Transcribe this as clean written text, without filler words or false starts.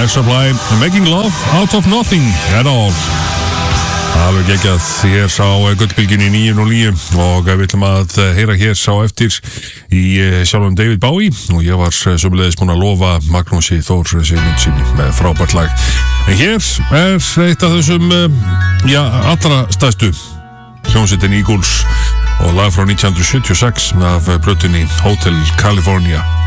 Air Supply, Making Love Out of Nothing at All. Alveg geggjað hér sá gullbylgjunni 909 og við ætlum að heyra hér sá eftir í sjálfum David Bowie og ég var sömuleiðis búinn að lofa Magnúsi Þór Sigmundssyni með frábært lag. En hér eitt af þessum allra stærstu hljómsveitin Eagles og lag frá 1976 af plötunni Hotel California.